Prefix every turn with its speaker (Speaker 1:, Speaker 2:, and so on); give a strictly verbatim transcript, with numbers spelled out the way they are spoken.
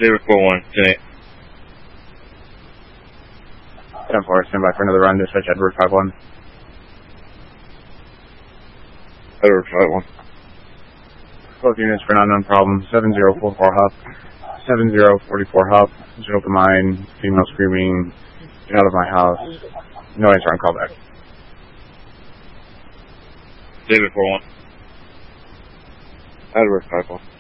Speaker 1: David four one, ten eight.
Speaker 2: ten four, stand by for another run, dispatch Edward five one.
Speaker 1: Edward five one.
Speaker 2: Both units for an unknown problem, seven zero four four Hup, seven zero four four Hup, zero to mine, female screaming, get out of my house, no answer on callback.
Speaker 1: David four one.
Speaker 2: Edward five one.